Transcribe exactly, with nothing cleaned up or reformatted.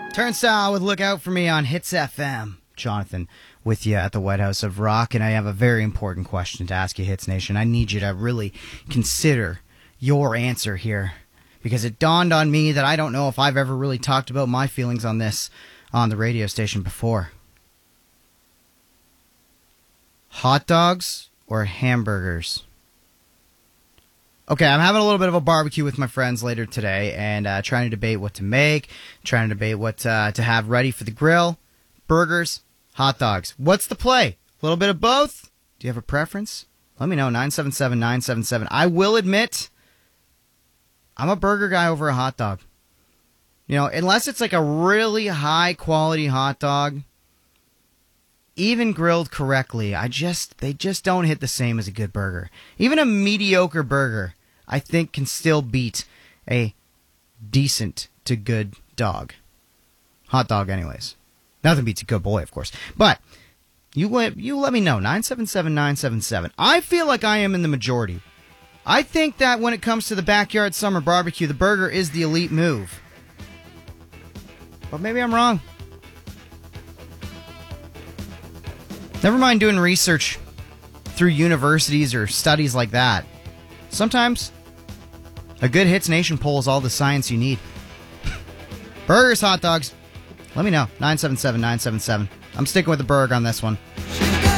Turnstile with Look Out For Me on Hits F M. Jonathan with you at the White House of Rock, and I have a very important question to ask you, Hits Nation. I need you to really consider your answer here, because it dawned on me that I don't know if I've ever really talked about my feelings on this on the radio station before. Hot dogs or hamburgers? Okay, I'm having a little bit of a barbecue with my friends later today, and uh, trying to debate what to make, trying to debate what uh, to have ready for the grill. Burgers, hot dogs. What's the play? A little bit of both? Do you have a preference? Let me know, nine seven seven, nine seven seven. I will admit, I'm a burger guy over a hot dog. You know, unless it's like a really high-quality hot dog, even grilled correctly, I just they just don't hit the same as a good burger. Even a mediocre burger, I think, can still beat a decent to good dog. Hot dog, anyways. Nothing beats a good boy, of course. But you let, you let me know, nine seven seven, nine seven seven. I feel like I am in the majority. I think that when it comes to the backyard summer barbecue, the burger is the elite move. But maybe I'm wrong. Never mind doing research through universities or studies like that. Sometimes a good Hits Nation poll is all the science you need. Burgers, hot dogs. Let me know. nine seven seven, nine seven seven. I'm sticking with the burger on this one.